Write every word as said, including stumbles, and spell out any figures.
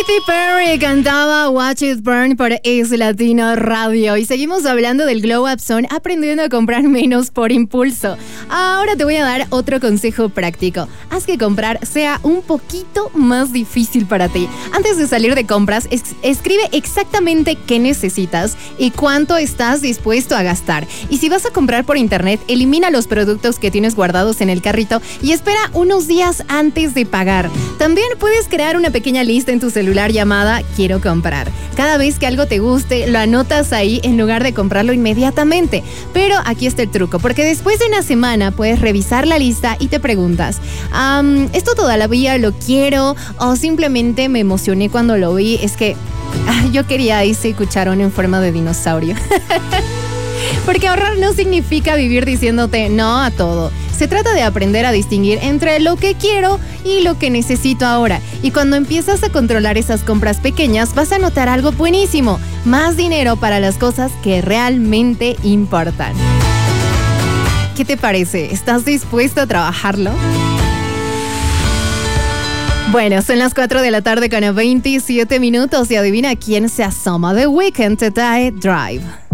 Katy Perry cantaba Watch It Burn por Es Latino Radio y seguimos hablando del Glow Up Zone, aprendiendo a comprar menos por impulso. Ahora te voy a dar otro consejo práctico. Haz que comprar sea un poquito más difícil para ti. Antes de salir de compras, es- escribe exactamente qué necesitas y cuánto estás dispuesto a gastar. Y si vas a comprar por internet, elimina los productos que tienes guardados en el carrito y espera unos días antes de pagar. También puedes crear una pequeña lista en tu celular llamada Quiero comprar. Cada vez que algo te guste, lo anotas ahí en lugar de comprarlo inmediatamente. Pero aquí está el truco, porque después de una semana puedes revisar la lista y te preguntas, um, ¿esto todavía lo quiero? ¿O simplemente me emocioné cuando lo vi? Es que ah, yo quería ese cucharón en forma de dinosaurio. Porque ahorrar no significa vivir diciéndote no a todo. Se trata de aprender a distinguir entre lo que quiero y lo que necesito ahora. Y cuando empiezas a controlar esas compras pequeñas, vas a notar algo buenísimo: más dinero para las cosas que realmente importan. ¿Qué te parece? ¿Estás dispuesto a trabajarlo? Bueno, son las cuatro de la tarde con veintisiete minutos y adivina quién se asoma. The Weeknd te trae Drive.